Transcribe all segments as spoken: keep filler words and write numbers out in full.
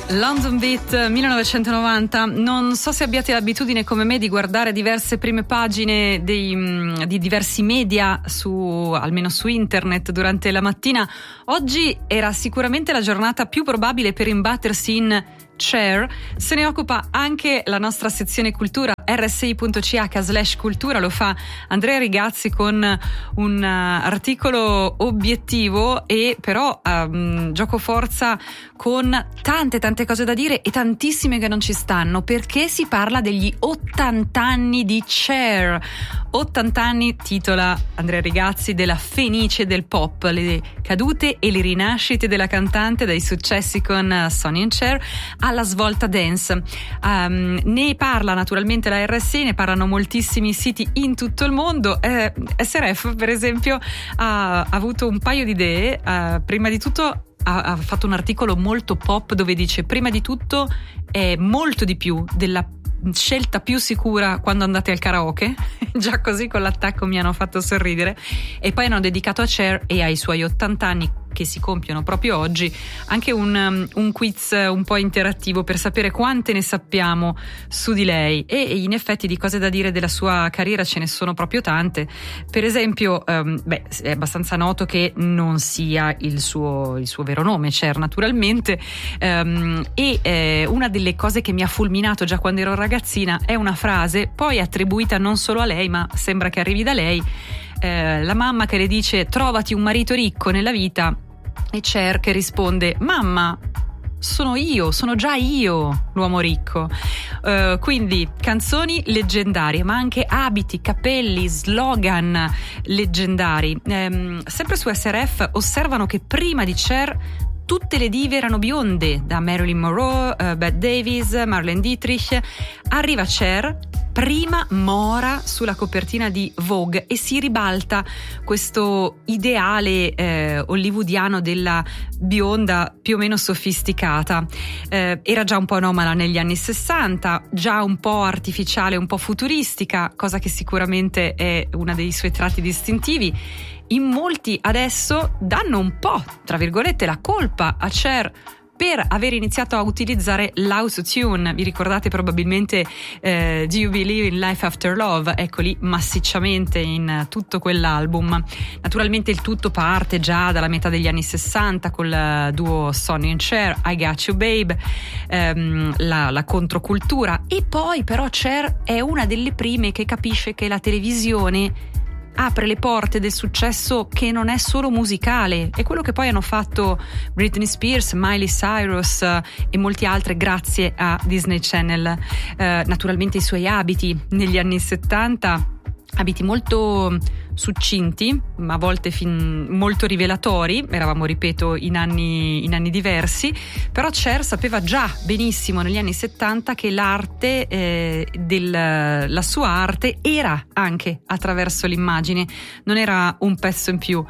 London Beat millenovecentonovanta. Non so se abbiate l'abitudine come me di guardare diverse prime pagine dei, di diversi media su, almeno su internet durante la mattina. Oggi era sicuramente la giornata più probabile per imbattersi in Cher. Se ne occupa anche la nostra sezione cultura, erre esse i punto ci acca slash cultura. Lo fa Andrea Rigazzi con un uh, articolo obiettivo e però um, gioco forza con tante tante cose da dire e tantissime che non ci stanno, perché si parla degli ottanta anni di Cher. ottanta anni, titola Andrea Rigazzi, della fenice del pop, le cadute e le rinascite della cantante, dai successi con uh, Sonny and Cher alla svolta dance. Um, ne parla naturalmente la erre esse i, ne parlano moltissimi siti in tutto il mondo. eh, S R F per esempio ha, ha avuto un paio di idee. Uh, prima di tutto ha, ha fatto un articolo molto pop dove dice: prima di tutto è molto di più della scelta più sicura quando andate al karaoke. Già così con l'attacco mi hanno fatto sorridere. E poi hanno dedicato a Cher e ai suoi ottanta anni che si compiono proprio oggi anche un, um, un quiz un po' interattivo per sapere quante ne sappiamo su di lei. E, e in effetti di cose da dire della sua carriera ce ne sono proprio tante. Per esempio um, beh, è abbastanza noto che non sia il suo, il suo vero nome, Cher naturalmente, um, e eh, una delle cose che mi ha fulminato già quando ero ragazzina è una frase poi attribuita non solo a lei, ma sembra che arrivi da lei. Eh, la mamma che le dice: trovati un marito ricco nella vita, e Cher che risponde: mamma, sono io, sono già io l'uomo ricco. Uh, quindi canzoni leggendarie, ma anche abiti, capelli, slogan leggendari. Um, sempre su S R F osservano che prima di Cher tutte le dive erano bionde, da Marilyn Monroe, uh, Bette Davis, Marlene Dietrich. Arriva Cher, prima mora sulla copertina di Vogue, e si ribalta questo ideale eh, hollywoodiano della bionda più o meno sofisticata. Eh, era già un po' anomala negli anni sessanta, già un po' artificiale, un po' futuristica, cosa che sicuramente è uno dei suoi tratti distintivi. In molti adesso danno un po', tra virgolette, la colpa a Cher per aver iniziato a utilizzare l'autotune. Vi ricordate probabilmente eh, Do You Believe in Life After Love? Ecco lì massicciamente in tutto quell'album. Naturalmente il tutto parte già dalla metà degli anni sessanta col duo Sonny and Cher, I Got You Babe, ehm, la, la controcultura. E poi però Cher è una delle prime che capisce che la televisione apre le porte del successo che non è solo musicale. È quello che poi hanno fatto Britney Spears, Miley Cyrus eh, e molti altri grazie a Disney Channel. Eh, naturalmente i suoi abiti negli anni settanta, abiti molto succinti, ma a volte fin molto rivelatori. Eravamo, ripeto, in anni, in anni diversi, però Cher sapeva già benissimo negli anni settanta che l'arte, eh, del, la sua arte era anche attraverso l'immagine, non era un pezzo in più.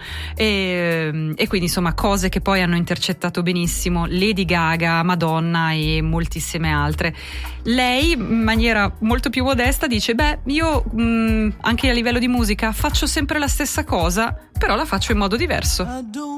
E, e quindi insomma cose che poi hanno intercettato benissimo Lady Gaga, Madonna e moltissime altre. Lei in maniera molto più modesta dice: beh, io mh, anche a livello di musica faccio sempre la stessa cosa, però la faccio in modo diverso.